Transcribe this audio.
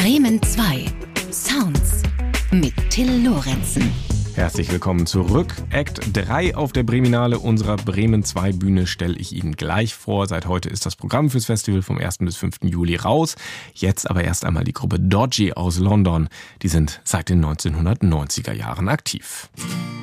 Bremen 2 Sounds mit Till Lorenzen. Herzlich willkommen zurück. Act 3 auf der Breminale unserer Bremen 2 Bühne stelle ich Ihnen gleich vor. Seit heute ist das Programm fürs Festival vom 1. bis 5. Juli raus. Jetzt aber erst einmal die Gruppe Dodgy aus London. Die sind seit den 1990er Jahren aktiv.